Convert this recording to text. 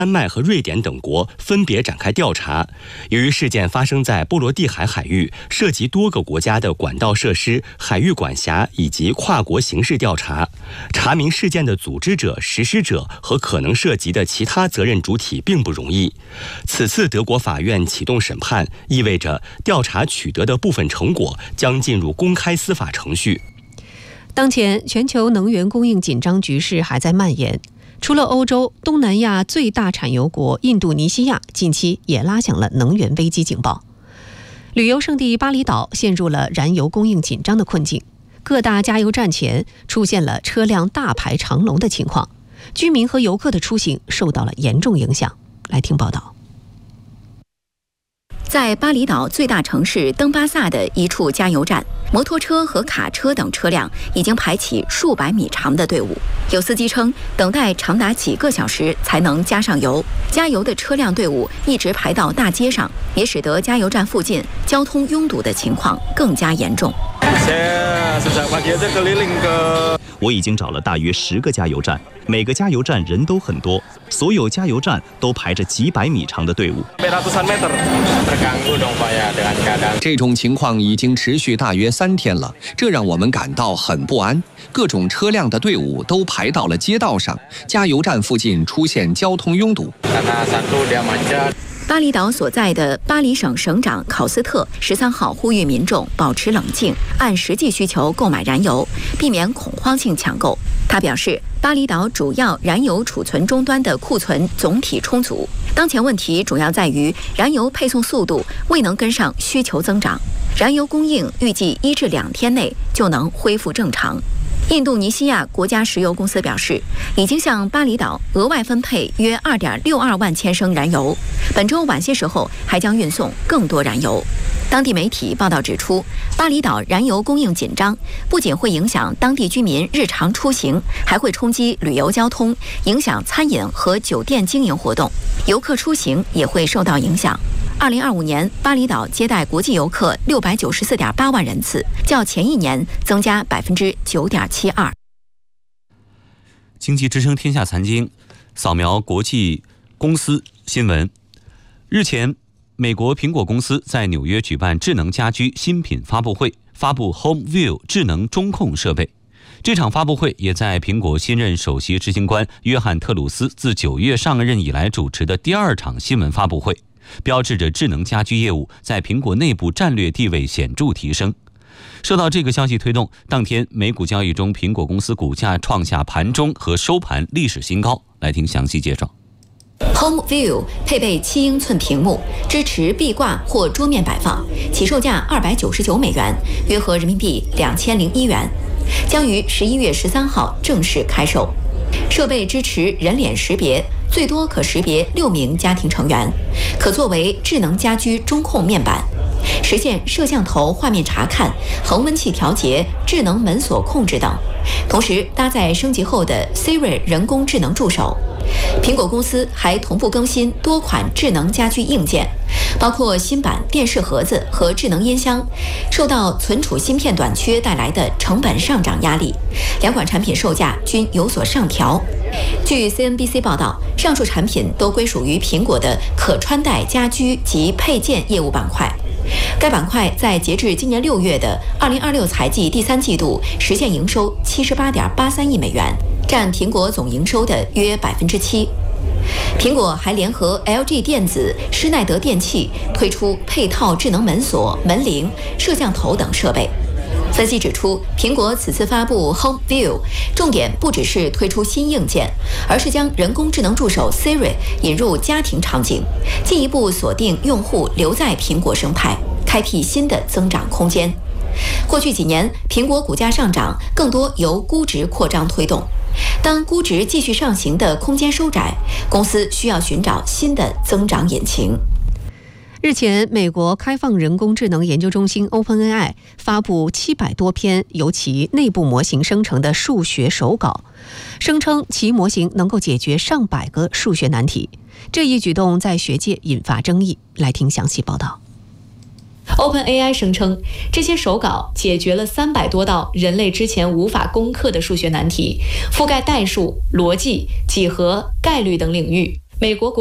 丹麦和瑞典等国分别展开调查。由于事件发生在波罗的海海域，涉及多个国家的管道设施、海域管辖以及跨国刑事调查，查明事件的组织者、实施者和可能涉及的其他责任主体并不容易。此次德国法院启动审判，意味着调查取得的部分成果将进入公开司法程序。 当前全球能源供应紧张局势还在蔓延。除了欧洲，东南亚最大产油国印度尼西亚近期也拉响了能源危机警报。旅游胜地巴厘岛陷入了燃油供应紧张的困境，各大加油站前出现了车辆大排长龙的情况，居民和游客的出行受到了严重影响。来听报道。 在巴厘岛最大城市登巴萨的一处加油站，摩托车和卡车等车辆已经排起数百米长的队伍。有司机称，等待长达几个小时才能加上油。加油的车辆队伍一直排到大街上，也使得加油站附近交通拥堵的情况更加严重。 我已经找了大约10个加油站，每个加油站人都很多，所有加油站都排着几百米长的队伍。 这种情况已经持续大约3天了，这让我们感到很不安。各种车辆的队伍都排到了街道上，加油站附近出现交通拥堵。 巴厘岛所在的巴黎省省长考斯特13号呼吁民众保持冷静，按实际需求购买燃油，避免恐慌性抢购。他表示，巴厘岛主要燃油储存终端的库存总体充足，当前问题主要在于燃油配送速度未能跟上需求增长，燃油供应预计1至2天内就能恢复正常。印度尼西亚国家石油公司表示，已经向巴厘岛额外分配约2.62万千升燃油，本周晚些时候还将运送更多燃油。当地媒体报道指出，巴厘岛燃油供应紧张，不仅会影响当地居民日常出行，还会冲击旅游交通，影响餐饮和酒店经营活动，游客出行也会受到影响。2025年，巴厘岛接待国际游客694.8万人次，较前一年增加9.72%。 经济之声天下财经扫描国际公司新闻。日前，美国苹果公司在纽约举办智能家居新品发布会，发布 HomeView 智能中控设备。这场发布会也在苹果新任首席执行官约翰特鲁斯自9月上任以来主持的第2场新闻发布会，标志着智能家居业务在苹果内部战略地位显著提升。受到这个消息推动，当天美股交易中，苹果公司股价创下盘中和收盘历史新高。来听详细介绍。 HomeView 配备7英寸屏幕，支持壁挂或桌面摆放，起售价299美元，约合人民币2001元，将于11月13号正式开售。设备支持人脸识别，最多可识别6名家庭成员，可作为智能家居中控面板，实现摄像头画面查看、恒温器调节、智能门锁控制等，同时搭载升级后的 Siri 人工智能助手。苹果公司还同步更新多款智能家居硬件，包括新版电视盒子和智能音箱。受到存储芯片短缺带来的成本上涨压力，2款产品售价均有所上调。据 CNBC 报道，上述产品都归属于苹果的可穿戴家居及配件业务板块。该板块在截至今年6月的2026财季第3季度实现营收78.83亿美元，占苹果总营收的约7%。苹果还联合 LG 电子、施耐德电器推出配套智能门锁、门铃、摄像头等设备。分析指出，苹果此次发布 HomeView， 重点不只是推出新硬件，而是将人工智能助手 Siri 引入家庭场景，进一步锁定用户留在苹果生态，开辟新的增长空间。过去几年，苹果股价上涨更多由估值扩张推动。当估值继续上行的空间收窄，公司需要寻找新的增长引擎。 日前，美国开放人工智能研究中心 OpenAI 发布700多篇由其内部模型生成的数学手稿，声称其模型能够解决上百个数学难题。这一举动在学界引发争议。来听详细报道。 OpenAI 声称，这些手稿解决了300多道人类之前无法攻克的数学难题，覆盖代数、逻辑、几何、概率等领域。 美国